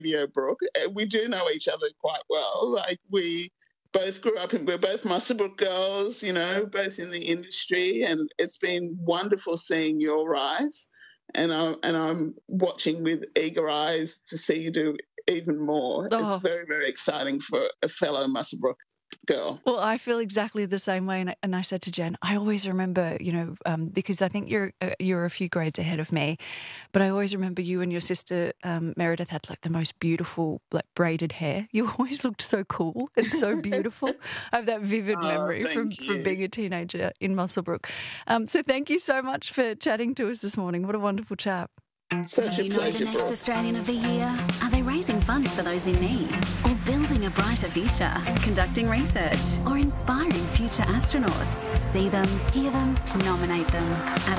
Brooke. We do know each other quite well. Like, we both grew up and we're both Muswellbrook girls, both in the industry, and it's been wonderful seeing your rise. And I'm watching with eager eyes to see you do even more. Oh. It's very, very exciting for a fellow Muswellbrook girl. Well, I feel exactly the same way, and I said to Jen, I always remember, because I think you're a few grades ahead of me, but I always remember you and your sister Meredith had like the most beautiful like braided hair. You always looked so cool and so beautiful. I have that vivid memory from being a teenager in Muswellbrook. So thank you so much for chatting to us this morning. What a wonderful chat. Such Do you know the next Australian of the Year? Are they raising funds for those in need? Or building a brighter future? Conducting research? Or inspiring future astronauts? See them, hear them, nominate them at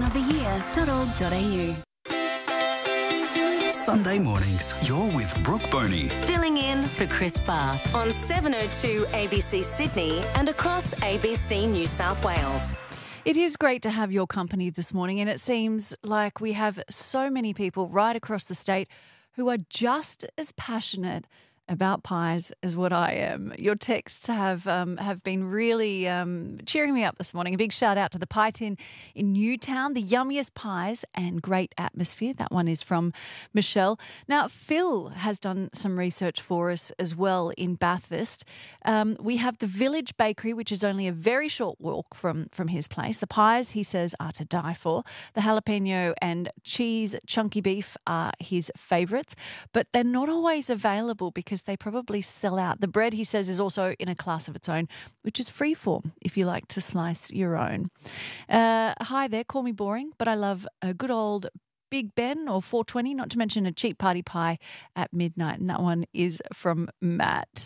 australianoftheyear.org.au. Sunday mornings, you're with Brooke Boney. Filling in for Chris Barth on 702 ABC Sydney and across ABC New South Wales. It is great to have your company this morning, and it seems like we have so many people right across the state who are just as passionate about pies as what I am. Your texts have been really cheering me up this morning. A big shout out to the Pie Tin in Newtown, the yummiest pies and great atmosphere. That one is from Michelle. Now, Phil has done some research for us as well in Bathurst. We have the Village Bakery, which is only a very short walk from his place. The pies, he says, are to die for. The jalapeno and cheese chunky beef are his favourites, but they're not always available because they probably sell out. The bread, he says, is also in a class of its own, which is freeform if you like to slice your own. Hi there, call me boring, but I love a good old Big Ben or 420, not to mention a cheap party pie at midnight. And that one is from Matt.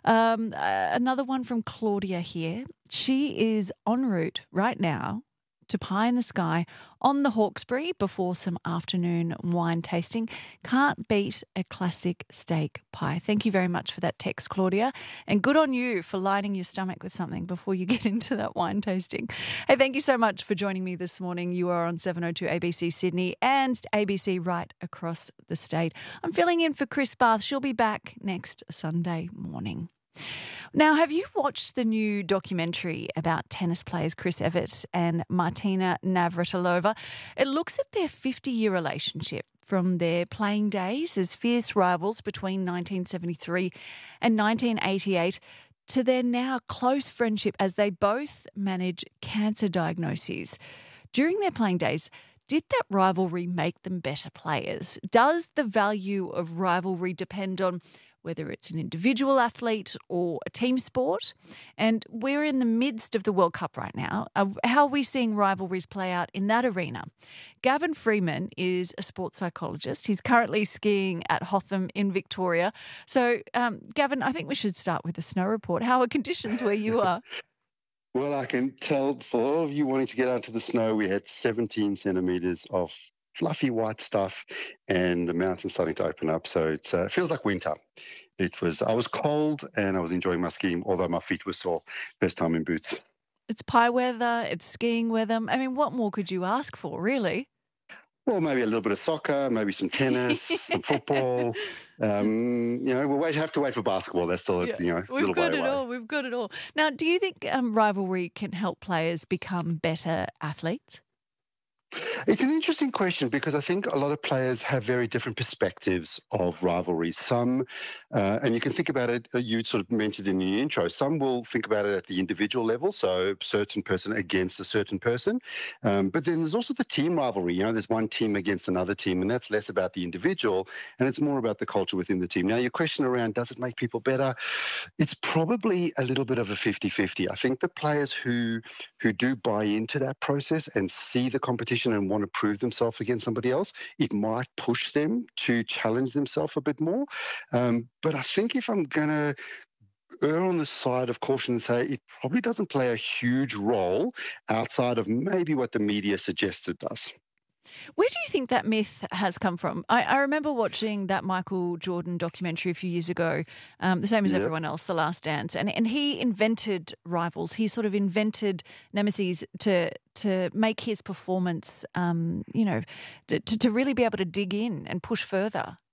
Another one from Claudia here. She is en route right now to Pie in the Sky on the Hawkesbury before some afternoon wine tasting. Can't beat a classic steak pie. Thank you very much for that text, Claudia. And good on you for lining your stomach with something before you get into that wine tasting. Hey, thank you so much for joining me this morning. You are on 702 ABC Sydney and ABC right across the state. I'm filling in for Chris Barth. She'll be back next Sunday morning. Now, have you watched the new documentary about tennis players Chris Evert and Martina Navratilova? It looks at their 50-year relationship from their playing days as fierce rivals between 1973 and 1988 to their now close friendship as they both manage cancer diagnoses. During their playing days, did that rivalry make them better players? Does the value of rivalry depend on whether it's an individual athlete or a team sport? And we're in the midst of the World Cup right now. How are we seeing rivalries play out in that arena? Gavin Freeman is a sports psychologist. He's currently skiing at Hotham in Victoria. So, Gavin, I think we should start with the snow report. How are conditions where you are? Well, I can tell for all of you wanting to get out to the snow, we had 17 centimetres of fluffy white stuff and the mountains starting to open up. So it feels like winter. I was cold and I was enjoying my skiing, although my feet were sore. First time in boots. It's pie weather, it's skiing weather. I mean, what more could you ask for, really? Well, maybe a little bit of soccer, maybe some tennis, some football. We'll have to wait for basketball. That's still, We've little got way it away. all. We've got it all. Now, do you think rivalry can help players become better athletes? It's an interesting question because I think a lot of players have very different perspectives of rivalries. Some, and you can think about it, you sort of mentioned in the intro, some will think about it at the individual level, so a certain person against a certain person. But then there's also the team rivalry. There's one team against another team, and that's less about the individual, and it's more about the culture within the team. Now, your question around does it make people better? It's probably a little bit of a 50-50. I think the players who do buy into that process and see the competition and want to prove themselves against somebody else, it might push them to challenge themselves a bit more. But I think if I'm going to err on the side of caution and say it probably doesn't play a huge role outside of maybe what the media suggests it does. Where do you think that myth has come from? I remember watching that Michael Jordan documentary a few years ago, the same as everyone else, The Last Dance, and he invented rivals. He sort of invented nemesis to make his performance, to really be able to dig in and push further.